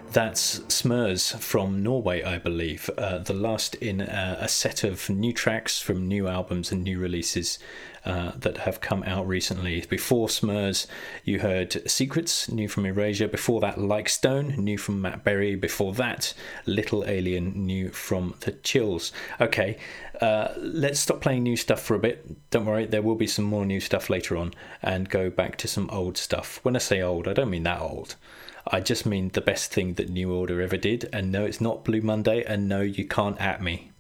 That's Smurs from Norway, I believe. The last in a set of new tracks from new albums and new releases that have come out recently. Before Smurs, you heard Secrets, new from Erasure. Before that, Like Stone, new from Matt Berry. Before that, Little Alien, new from The Chills. Okay, let's stop playing new stuff for a bit. Don't worry, there will be some more new stuff later on, and go back to some old stuff. When I say old, I don't mean that old. I just mean the best thing that New Order ever did, and no, it's not Blue Monday, and no, you can't at me.